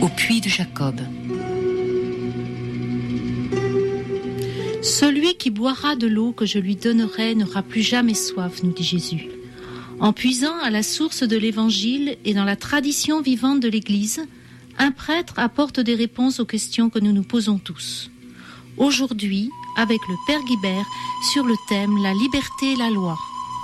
au puits de Jacob. Celui qui boira de l'eau que je lui donnerai n'aura plus jamais soif, nous dit Jésus. En puisant à la source de l'Évangile et dans la tradition vivante de l'Église, un prêtre apporte des réponses aux questions que nous nous posons tous. Aujourd'hui, avec le Père Guibert, sur le thème « La liberté et la loi ».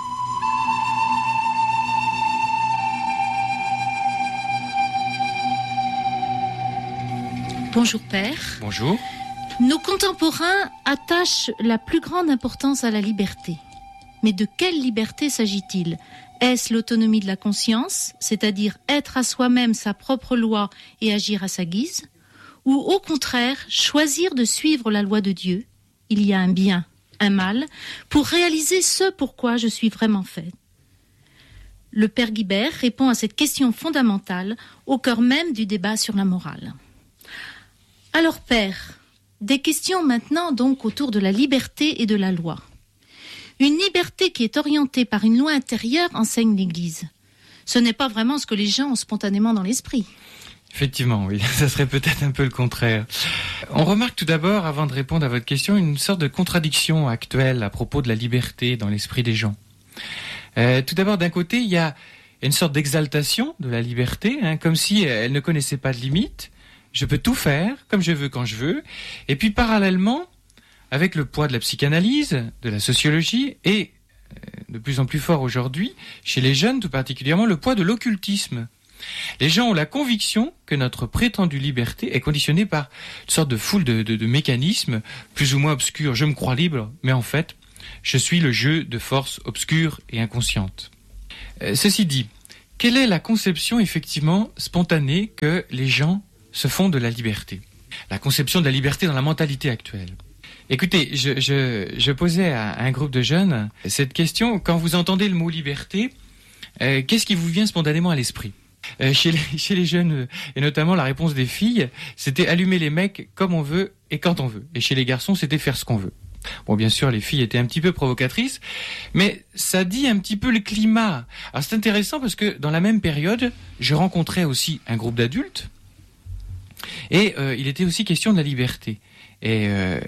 Bonjour Père. Bonjour. Nos contemporains attachent la plus grande importance à la liberté. Mais de quelle liberté s'agit-il ? Est-ce l'autonomie de la conscience, c'est-à-dire être à soi-même sa propre loi et agir à sa guise ? Ou au contraire, choisir de suivre la loi de Dieu ? Il y a un bien, un mal, pour réaliser ce pourquoi je suis vraiment fait. Le Père Guibert répond à cette question fondamentale au cœur même du débat sur la morale. Alors Père, des questions maintenant donc autour de la liberté et de la loi. Une liberté qui est orientée par une loi intérieure, enseigne l'Église. Ce n'est pas vraiment ce que les gens ont spontanément dans l'esprit. Effectivement, oui, ça serait peut-être un peu le contraire. On remarque tout d'abord, avant de répondre à votre question, une sorte de contradiction actuelle à propos de la liberté dans l'esprit des gens. Tout d'abord, d'un côté, il y a une sorte d'exaltation de la liberté, comme si elle ne connaissait pas de limites. Je peux tout faire comme je veux quand je veux. Et puis parallèlement, avec le poids de la psychanalyse, de la sociologie et, de plus en plus fort aujourd'hui, chez les jeunes tout particulièrement, le poids de l'occultisme. Les gens ont la conviction que notre prétendue liberté est conditionnée par une sorte de foule de mécanismes plus ou moins obscurs. Je me crois libre, mais en fait, je suis le jeu de forces obscures et inconscientes. Ceci dit, quelle est la conception effectivement spontanée que les gens se font de la liberté? La conception de la liberté dans la mentalité actuelle. Écoutez, je posais à un groupe de jeunes cette question. Quand vous entendez le mot liberté, qu'est-ce qui vous vient spontanément à l'esprit? Chez les jeunes, et notamment la réponse des filles, c'était allumer les mecs comme on veut et quand on veut. Et chez les garçons, c'était faire ce qu'on veut. Bon, bien sûr, les filles étaient un petit peu provocatrices, mais ça dit un petit peu le climat. Alors c'est intéressant parce que dans la même période, je rencontrais aussi un groupe d'adultes, et il était aussi question de la liberté. Et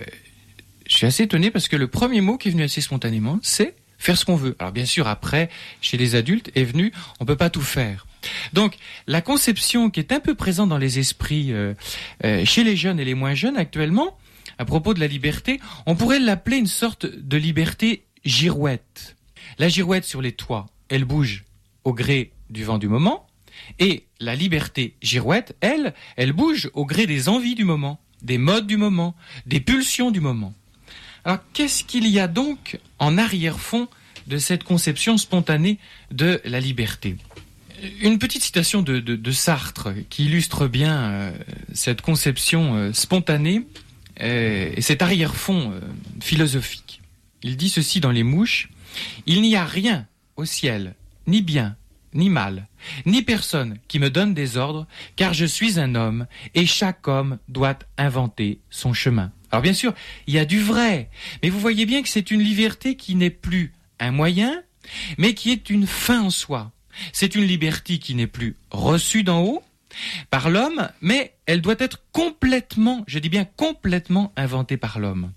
je suis assez étonné parce que le premier mot qui est venu assez spontanément, c'est faire ce qu'on veut. Alors bien sûr, après, chez les adultes, est venu, on peut pas tout faire. Donc, la conception qui est un peu présente dans les esprits chez les jeunes et les moins jeunes actuellement, à propos de la liberté, on pourrait l'appeler une sorte de liberté girouette. La girouette sur les toits, elle bouge au gré du vent du moment, et la liberté girouette, elle bouge au gré des envies du moment, des modes du moment, des pulsions du moment. Alors, qu'est-ce qu'il y a donc en arrière-fond de cette conception spontanée de la liberté ? Une petite citation de Sartre qui illustre bien cette conception spontanée et cet arrière-fond philosophique. Il dit ceci dans Les Mouches: « Il n'y a rien au ciel, ni bien, ni mal, ni personne qui me donne des ordres, car je suis un homme, et chaque homme doit inventer son chemin. » Alors bien sûr, il y a du vrai, mais vous voyez bien que c'est une liberté qui n'est plus un moyen, mais qui est une fin en soi. C'est une liberté qui n'est plus reçue d'en haut par l'homme, mais elle doit être complètement, je dis bien complètement, inventée par l'homme.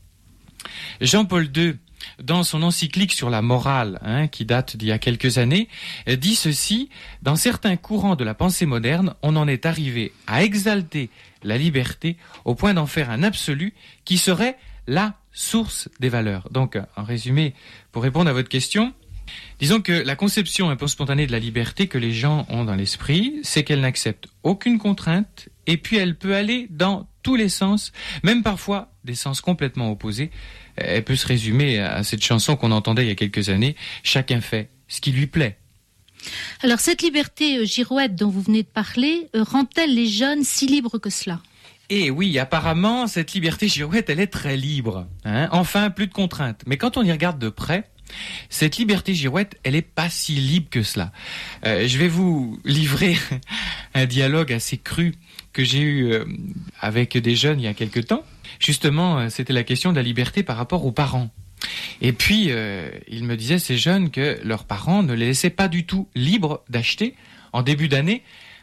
Jean-Paul II, dans son encyclique sur la morale, qui date d'il y a quelques années, dit ceci: « Dans certains courants de la pensée moderne, on en est arrivé à exalter la liberté au point d'en faire un absolu qui serait la source des valeurs. » Donc, en résumé, pour répondre à votre question, disons que la conception un peu spontanée de la liberté que les gens ont dans l'esprit, c'est qu'elle n'accepte aucune contrainte, et puis elle peut aller dans tous les sens, même parfois des sens complètement opposés. Elle peut se résumer à cette chanson qu'on entendait il y a quelques années: « Chacun fait ce qui lui plaît ». Alors cette liberté girouette dont vous venez de parler, rend-elle les jeunes si libres que cela ? Eh oui, apparemment, cette liberté girouette, elle est très libre. Enfin, plus de contraintes. Mais quand on y regarde de près, cette liberté girouette, elle est pas si libre que cela. Je vais vous livrer un dialogue assez cru que j'ai eu avec des jeunes il y a quelque temps. Justement, c'était la question de la liberté par rapport aux parents. Et puis, ils me disaient, ces jeunes, que leurs parents ne les laissaient pas du tout libres d'acheter, en début d'année,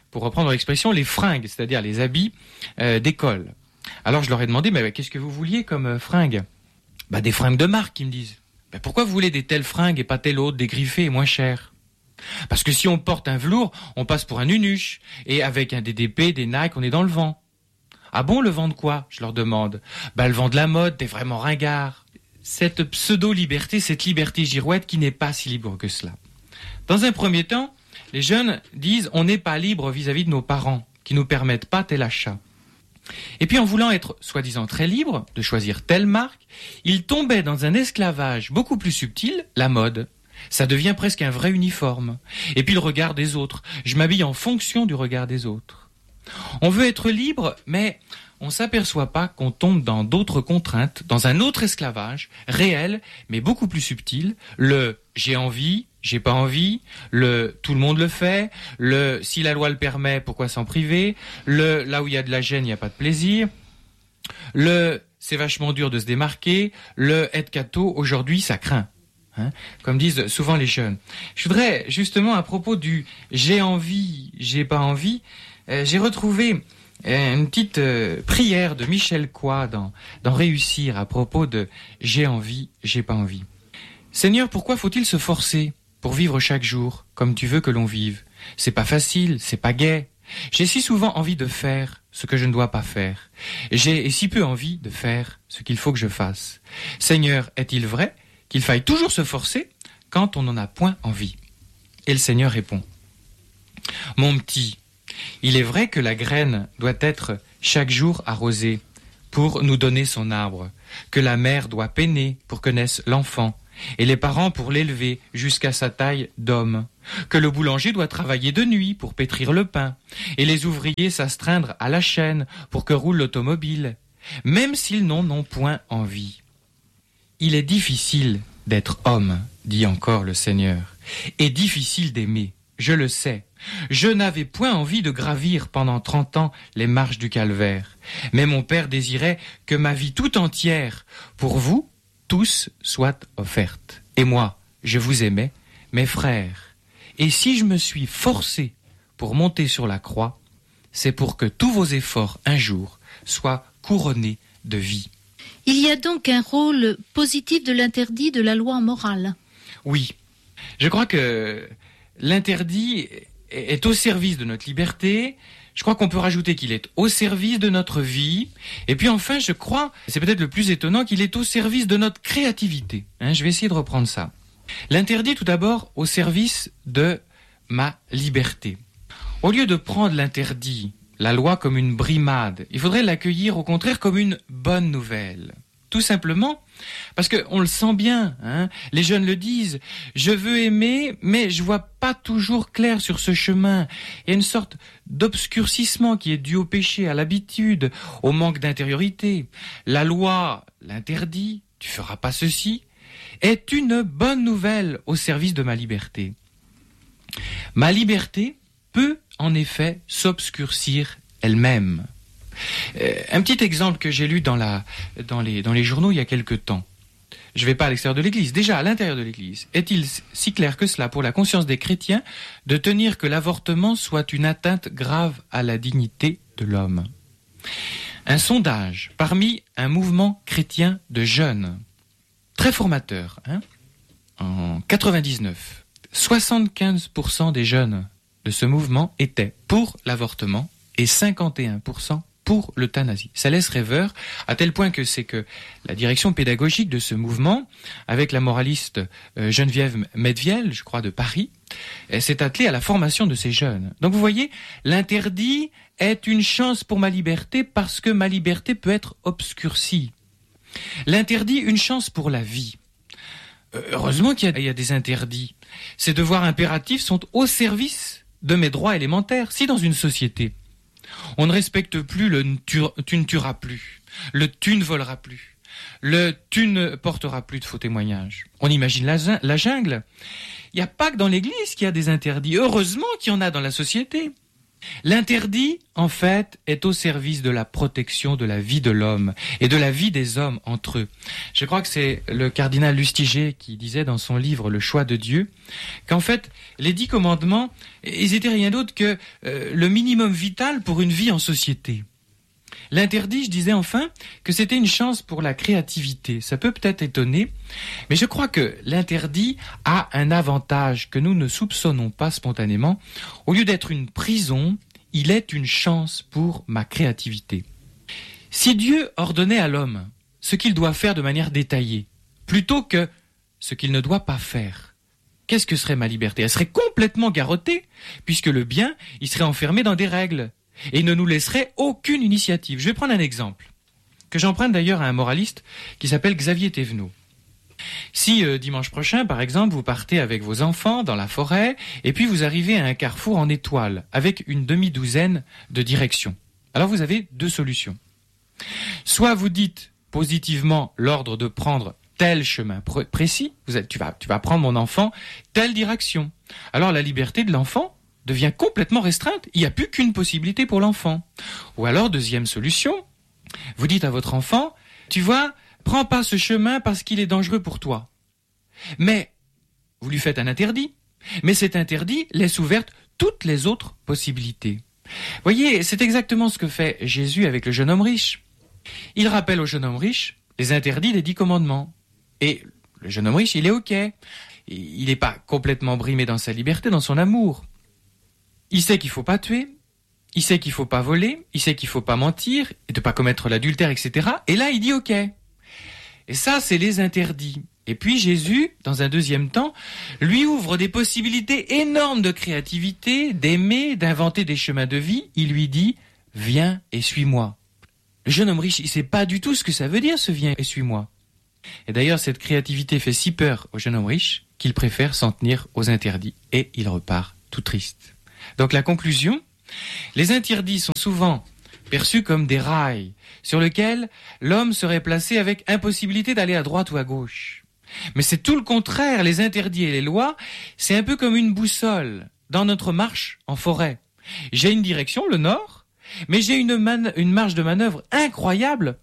pour reprendre l'expression, les fringues, c'est-à-dire les habits d'école. Alors je leur ai demandé, mais qu'est-ce que vous vouliez comme fringues ? Des fringues de marque, ils me disent. Pourquoi vous voulez des telles fringues et pas telles autres, des griffées et moins chères ? Parce que si on porte un velours, on passe pour un nunuche. Et avec un DDP, des Nike, on est dans le vent. Ah bon, le vent de quoi ? Je leur demande. Le vent de la mode, t'es vraiment ringard. Cette pseudo-liberté, cette liberté girouette qui n'est pas si libre que cela. Dans un premier temps, les jeunes disent on n'est pas libre vis-à-vis de nos parents, qui nous permettent pas tel achat. Et puis en voulant être soi-disant très libre, de choisir telle marque, ils tombaient dans un esclavage beaucoup plus subtil, la mode. Ça devient presque un vrai uniforme. Et puis le regard des autres. Je m'habille en fonction du regard des autres. On veut être libre, mais on s'aperçoit pas qu'on tombe dans d'autres contraintes, dans un autre esclavage, réel, mais beaucoup plus subtil. Le « j'ai envie », « j'ai pas envie », le « tout le monde le fait », le « si la loi le permet, pourquoi s'en priver », le « là où il y a de la gêne, il n'y a pas de plaisir », le « c'est vachement dur de se démarquer », le « être catho, aujourd'hui, ça craint ». Comme disent souvent les jeunes. Je voudrais justement à propos du « j'ai envie, j'ai pas envie », j'ai retrouvé une petite prière de Michel Coy dans Réussir à propos de « j'ai envie, j'ai pas envie ». Seigneur, pourquoi faut-il se forcer pour vivre chaque jour comme tu veux que l'on vive ? C'est pas facile, c'est pas gai. J'ai si souvent envie de faire ce que je ne dois pas faire. J'ai si peu envie de faire ce qu'il faut que je fasse. Seigneur, est-il vrai qu'il faille toujours se forcer quand on n'en a point envie ? Et le Seigneur répond : Mon petit, il est vrai que la graine doit être chaque jour arrosée pour nous donner son arbre, que la mère doit peiner pour que naisse l'enfant, et les parents pour l'élever jusqu'à sa taille d'homme, que le boulanger doit travailler de nuit pour pétrir le pain, et les ouvriers s'astreindre à la chaîne pour que roule l'automobile, même s'ils n'en ont point envie. Il est difficile d'être homme, dit encore le Seigneur, et difficile d'aimer, je le sais. Je n'avais point envie de gravir pendant 30 ans les marches du calvaire, mais mon Père désirait que ma vie tout entière, pour vous, tous, soit offerte. Et moi, je vous aimais, mes frères. Et si je me suis forcé pour monter sur la croix, c'est pour que tous vos efforts, un jour, soient couronnés de vie. Il y a donc un rôle positif de l'interdit de la loi morale. Oui. Je crois que l'interdit est au service de notre liberté. Je crois qu'on peut rajouter qu'il est au service de notre vie. Et puis enfin, je crois, c'est peut-être le plus étonnant, qu'il est au service de notre créativité. Je vais essayer de reprendre ça. L'interdit, tout d'abord, au service de ma liberté. Au lieu de prendre l'interdit, la loi, comme une brimade, il faudrait l'accueillir au contraire comme une bonne nouvelle. Tout simplement parce qu'on le sent bien, les jeunes le disent, je veux aimer, mais je vois pas toujours clair sur ce chemin. Il y a une sorte d'obscurcissement qui est dû au péché, à l'habitude, au manque d'intériorité. La loi, l'interdit, tu feras pas ceci, est une bonne nouvelle au service de ma liberté. Ma liberté peut en effet s'obscurcir elle-même. Un petit exemple que j'ai lu dans les journaux il y a quelque temps. Je ne vais pas à l'extérieur de l'Église. Déjà, à l'intérieur de l'Église, est-il si clair que cela pour la conscience des chrétiens de tenir que l'avortement soit une atteinte grave à la dignité de l'homme ? Un sondage parmi un mouvement chrétien de jeunes, très formateur, en 99, 75% des jeunes de ce mouvement étaient pour l'avortement et 51% pour l'euthanasie. Ça laisse rêveur, à tel point que c'est que la direction pédagogique de ce mouvement, avec la moraliste Geneviève Medviel, je crois de Paris, s'est attelée à la formation de ces jeunes. Donc vous voyez, l'interdit est une chance pour ma liberté parce que ma liberté peut être obscurcie. L'interdit, une chance pour la vie. Heureusement qu'il y a des interdits. Ces devoirs impératifs sont au service de mes droits élémentaires. Si dans une société, on ne respecte plus le « tu ne tueras plus », le « tu ne voleras plus », le « tu ne porteras plus de faux témoignages », on imagine la jungle. Il n'y a pas que dans l'Église qu'il y a des interdits. Heureusement qu'il y en a dans la société. L'interdit, en fait, est au service de la protection de la vie de l'homme et de la vie des hommes entre eux. Je crois que c'est le cardinal Lustiger qui disait dans son livre Le choix de Dieu qu'en fait, les 10 commandements, ils étaient rien d'autre que le minimum vital pour une vie en société. L'interdit, je disais enfin, que c'était une chance pour la créativité. Ça peut peut-être étonner, mais je crois que l'interdit a un avantage que nous ne soupçonnons pas spontanément. Au lieu d'être une prison, il est une chance pour ma créativité. Si Dieu ordonnait à l'homme ce qu'il doit faire de manière détaillée, plutôt que ce qu'il ne doit pas faire, qu'est-ce que serait ma liberté ? Elle serait complètement garrottée, puisque le bien, il serait enfermé dans des règles. Et ne nous laisserait aucune initiative. Je vais prendre un exemple, que j'emprunte d'ailleurs à un moraliste qui s'appelle Xavier Thévenot. Si dimanche prochain, par exemple, vous partez avec vos enfants dans la forêt, et puis vous arrivez à un carrefour en étoile, avec une demi-douzaine de directions, alors vous avez 2 solutions. Soit vous dites positivement l'ordre de prendre tel chemin précis, tu vas prendre mon enfant telle direction. Alors la liberté de l'enfant devient complètement restreinte, il n'y a plus qu'une possibilité pour l'enfant. Ou alors, deuxième solution, vous dites à votre enfant, tu vois, prends pas ce chemin parce qu'il est dangereux pour toi. Mais, vous lui faites un interdit, mais cet interdit laisse ouvertes toutes les autres possibilités. Voyez, c'est exactement ce que fait Jésus avec le jeune homme riche. Il rappelle au jeune homme riche les interdits des 10 commandements. Et le jeune homme riche, il est OK. Il n'est pas complètement brimé dans sa liberté, dans son amour. Il sait qu'il ne faut pas tuer, il sait qu'il ne faut pas voler, il sait qu'il ne faut pas mentir, et de ne pas commettre l'adultère, etc. Et là, il dit OK. Et ça, c'est les interdits. Et puis Jésus, dans un deuxième temps, lui ouvre des possibilités énormes de créativité, d'aimer, d'inventer des chemins de vie. Il lui dit « Viens et suis-moi ». Le jeune homme riche, il ne sait pas du tout ce que ça veut dire, ce « Viens et suis-moi ». Et d'ailleurs, cette créativité fait si peur au jeune homme riche qu'il préfère s'en tenir aux interdits. Et il repart tout triste. Donc la conclusion, les interdits sont souvent perçus comme des rails sur lesquels l'homme serait placé avec impossibilité d'aller à droite ou à gauche. Mais c'est tout le contraire, les interdits et les lois, c'est un peu comme une boussole dans notre marche en forêt. J'ai une direction, le nord, mais j'ai une marge de manœuvre incroyable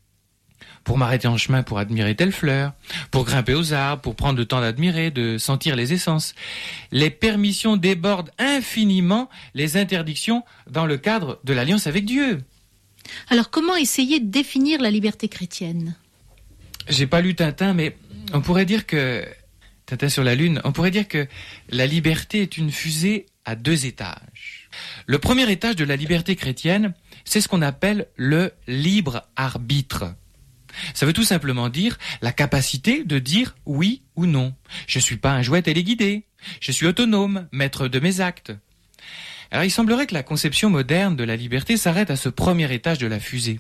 pour m'arrêter en chemin pour admirer telle fleur, pour grimper aux arbres, pour prendre le temps d'admirer, de sentir les essences. Les permissions débordent infiniment les interdictions dans le cadre de l'alliance avec Dieu. Alors comment essayer de définir la liberté chrétienne ? J'ai pas lu Tintin, mais on pourrait dire que Tintin sur la Lune, on pourrait dire que la liberté est une fusée à 2 étages. Le premier étage de la liberté chrétienne, c'est ce qu'on appelle le libre arbitre. Ça veut tout simplement dire la capacité de dire oui ou non. Je ne suis pas un jouet téléguidé. Je suis autonome, maître de mes actes. Alors il semblerait que la conception moderne de la liberté s'arrête à ce premier étage de la fusée.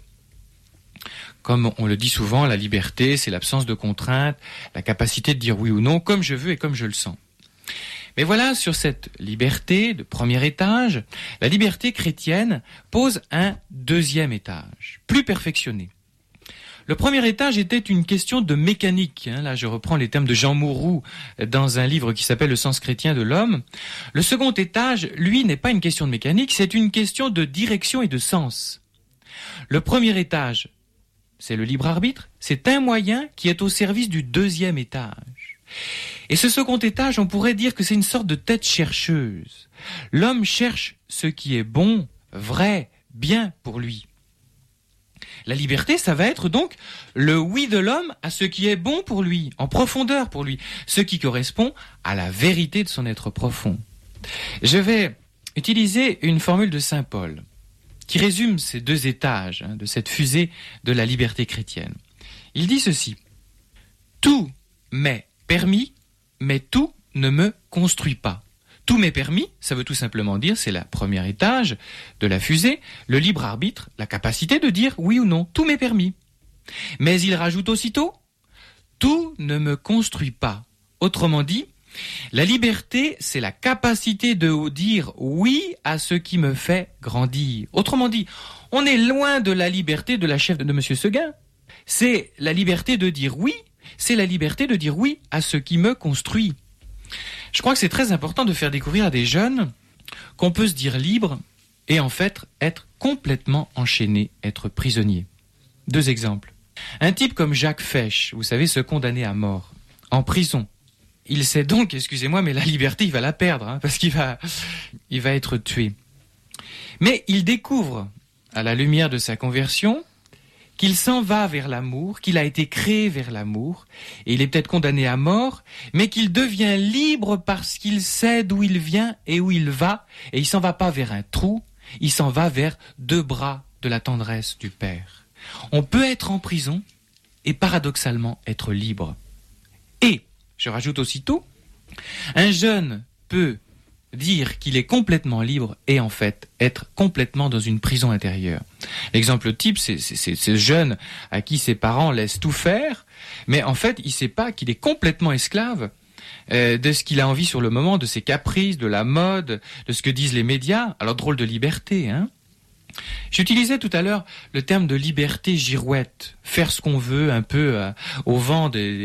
Comme on le dit souvent, la liberté, c'est l'absence de contrainte, la capacité de dire oui ou non comme je veux et comme je le sens. Mais voilà, sur cette liberté de premier étage, la liberté chrétienne pose un deuxième étage, plus perfectionné. Le premier étage était une question de mécanique. Là, je reprends les termes de Jean Mouroux dans un livre qui s'appelle « Le sens chrétien de l'homme ». Le second étage, lui, n'est pas une question de mécanique, c'est une question de direction et de sens. Le premier étage, c'est le libre arbitre, c'est un moyen qui est au service du deuxième étage. Et ce second étage, on pourrait dire que c'est une sorte de tête chercheuse. L'homme cherche ce qui est bon, vrai, bien pour lui. La liberté, ça va être donc le oui de l'homme à ce qui est bon pour lui, en profondeur pour lui, ce qui correspond à la vérité de son être profond. Je vais utiliser une formule de saint Paul qui résume ces 2 étages de cette fusée de la liberté chrétienne. Il dit ceci: « Tout m'est permis, mais tout ne me construit pas. » Tout m'est permis, ça veut tout simplement dire, c'est la première étage de la fusée, le libre arbitre, la capacité de dire oui ou non, tout m'est permis. Mais il rajoute aussitôt, tout ne me construit pas. Autrement dit, la liberté, c'est la capacité de dire oui à ce qui me fait grandir. Autrement dit, on est loin de la liberté de la chef de M. Seguin. C'est la liberté de dire oui, c'est la liberté de dire oui à ce qui me construit. Je crois que c'est très important de faire découvrir à des jeunes qu'on peut se dire libre et en fait être complètement enchaîné, être prisonnier. 2 exemples. Un type comme Jacques Fesch, vous savez, ce condamné à mort, en prison. Il sait donc, excusez-moi, mais la liberté, il va la perdre, parce qu'il va être tué. Mais il découvre, à la lumière de sa conversion, qu'il s'en va vers l'amour, qu'il a été créé vers l'amour, et il est peut-être condamné à mort, mais qu'il devient libre parce qu'il sait d'où il vient et où il va, et il s'en va pas vers un trou, il s'en va vers 2 bras de la tendresse du Père. On peut être en prison et paradoxalement être libre. Et, je rajoute aussitôt, un jeune peut dire qu'il est complètement libre et en fait être complètement dans une prison intérieure. L'exemple type, c'est ce jeune à qui ses parents laissent tout faire, mais en fait il ne sait pas qu'il est complètement esclave de ce qu'il a envie sur le moment, de ses caprices, de la mode, de ce que disent les médias. Alors drôle de liberté, hein. J'utilisais tout à l'heure le terme de liberté girouette, faire ce qu'on veut un peu au vent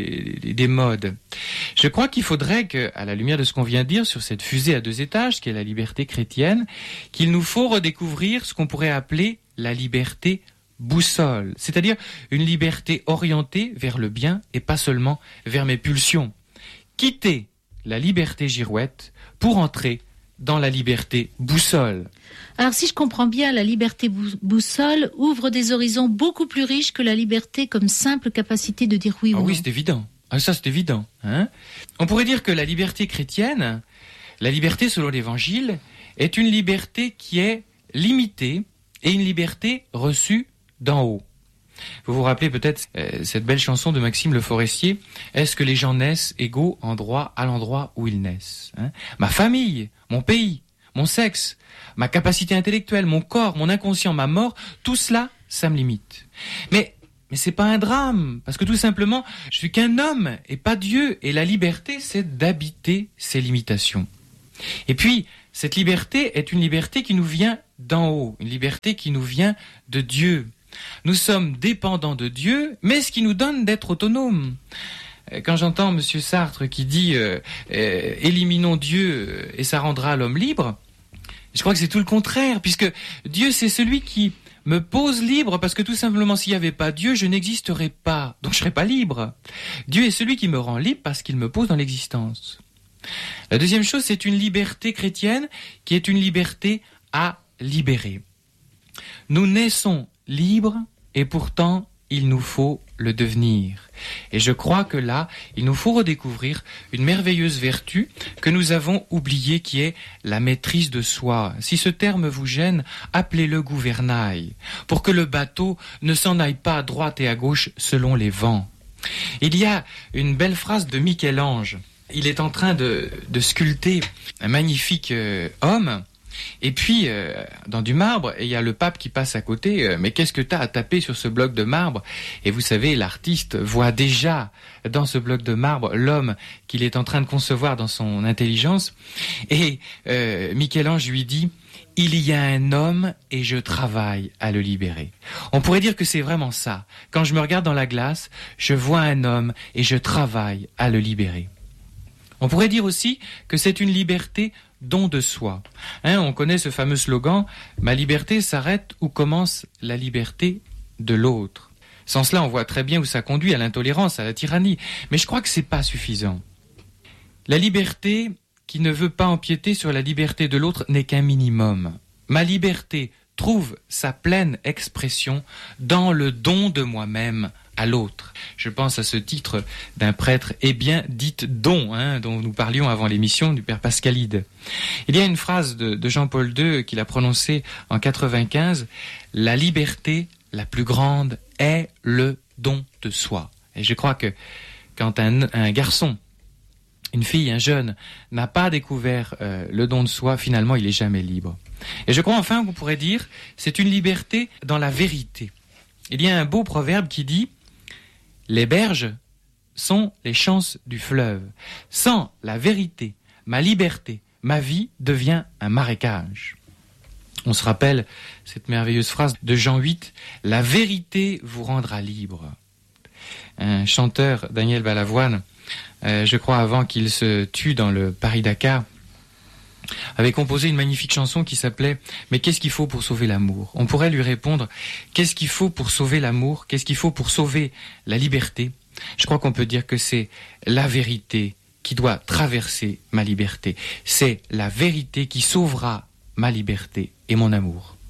des modes. Je crois qu'il faudrait que, à la lumière de ce qu'on vient de dire sur cette fusée à 2 étages, qui est la liberté chrétienne, qu'il nous faut redécouvrir ce qu'on pourrait appeler la liberté boussole, c'est-à-dire une liberté orientée vers le bien et pas seulement vers mes pulsions. Quitter la liberté girouette pour entrer dans la liberté boussole. Alors si je comprends bien, la liberté boussole ouvre des horizons beaucoup plus riches que la liberté comme simple capacité de dire oui ou non. Oui, c'est évident. Ça, c'est évident. Hein. On pourrait dire que la liberté chrétienne, la liberté selon l'Évangile, est une liberté qui est limitée et une liberté reçue d'en haut. Vous vous rappelez peut-être cette belle chanson de Maxime Le Forestier, « Est-ce que les gens naissent égaux en droit à l'endroit où ils naissent ?» Ma famille, mon pays, mon sexe, ma capacité intellectuelle, mon corps, mon inconscient, ma mort, tout cela, ça me limite. Mais c'est pas un drame, parce que tout simplement, je suis qu'un homme et pas Dieu, et la liberté, c'est d'habiter ces limitations. Et puis, cette liberté est une liberté qui nous vient d'en haut, une liberté qui nous vient de Dieu. Nous sommes dépendants de Dieu, mais ce qui nous donne d'être autonomes. Quand j'entends M. Sartre qui dit « éliminons Dieu et ça rendra l'homme libre », je crois que c'est tout le contraire, puisque Dieu c'est celui qui me pose libre, parce que tout simplement s'il n'y avait pas Dieu, je n'existerais pas, donc je ne serais pas libre. Dieu est celui qui me rend libre parce qu'il me pose dans l'existence. La deuxième chose, c'est une liberté chrétienne qui est une liberté à libérer. Nous naissons libres et pourtant il nous faut le devenir. Et je crois que là, il nous faut redécouvrir une merveilleuse vertu que nous avons oubliée, qui est la maîtrise de soi. Si ce terme vous gêne, appelez-le gouvernail, pour que le bateau ne s'en aille pas à droite et à gauche selon les vents. Il y a une belle phrase de Michel-Ange. Il est en train de sculpter un magnifique homme, et puis, dans du marbre, et il y a le pape qui passe à côté, mais qu'est-ce que t'as à taper sur ce bloc de marbre? Et vous savez, l'artiste voit déjà dans ce bloc de marbre l'homme qu'il est en train de concevoir dans son intelligence. Et Michel-Ange lui dit, « Il y a un homme et je travaille à le libérer. » On pourrait dire que c'est vraiment ça. Quand je me regarde dans la glace, je vois un homme et je travaille à le libérer. On pourrait dire aussi que c'est une liberté don de soi. On connaît ce fameux slogan « Ma liberté s'arrête où commence la liberté de l'autre ». Sans cela, on voit très bien où ça conduit, à l'intolérance, à la tyrannie. Mais je crois que c'est pas suffisant. La liberté qui ne veut pas empiéter sur la liberté de l'autre n'est qu'un minimum. Ma liberté trouve sa pleine expression dans le don de moi-même à l'autre. Je pense à ce titre d'un prêtre, eh bien, dites don, dont nous parlions avant l'émission du Père Pascalide. Il y a une phrase de Jean-Paul II qu'il a prononcée en 95, « La liberté la plus grande est le don de soi ». Et je crois que quand un garçon, une fille, un jeune, n'a pas découvert le don de soi, finalement, il est jamais libre. Et je crois enfin qu'on pourrait dire, c'est une liberté dans la vérité. Il y a un beau proverbe qui dit, les berges sont les chances du fleuve. Sans la vérité, ma liberté, ma vie devient un marécage. On se rappelle cette merveilleuse phrase de Jean 8, « La vérité vous rendra libre ». Un chanteur, Daniel Balavoine, je crois avant qu'il se tue dans le Paris-Dakar, avait composé une magnifique chanson qui s'appelait « Mais qu'est-ce qu'il faut pour sauver l'amour ?» On pourrait lui répondre « Qu'est-ce qu'il faut pour sauver l'amour ? Qu'est-ce qu'il faut pour sauver la liberté ?» Je crois qu'on peut dire que c'est la vérité qui doit traverser ma liberté. C'est la vérité qui sauvera ma liberté et mon amour.